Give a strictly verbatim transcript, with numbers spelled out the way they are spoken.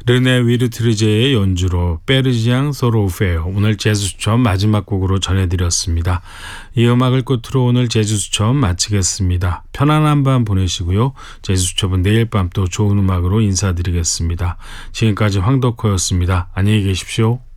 르네 위르트르제의 연주로 베르지앙 소로우페어 오늘 재즈수첩 마지막 곡으로 전해드렸습니다. 이 음악을 끝으로 오늘 재즈수첩 마치겠습니다. 편안한 밤 보내시고요. 재즈수첩은 내일 밤 또 좋은 음악으로 인사드리겠습니다. 지금까지 황덕호였습니다. 안녕히 계십시오.